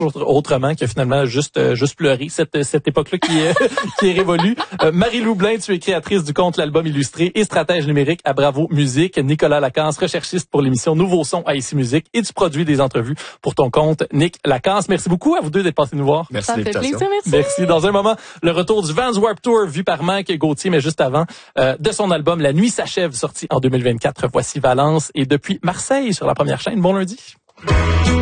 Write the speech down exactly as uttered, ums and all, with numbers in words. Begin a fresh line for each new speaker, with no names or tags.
autrement que finalement juste euh, juste pleurer cette cette époque-là qui est qui est révolue. Euh, Marie-Lou Blain, tu es créatrice du compte L'Album Illustré et stratège numérique à Bravo Musique. Nicolas Lacasse, recherchiste pour l'émission Nouveau Son à Ici Musique, et tu produis des entrevues pour ton compte Nick Lacasse. Merci beaucoup à vous deux d'être passés nous voir.
Merci
Ça
de
fait
l'invitation.
plaisir, merci.
Merci. Dans un moment, le retour du Vans Warped Tour vu par Mike Gauthier, mais juste avant, euh, de son album La Nuit s'achève, sorti en deux mille vingt-quatre. Voici Valence et depuis Marseille sur la première chaîne. Bon lundi.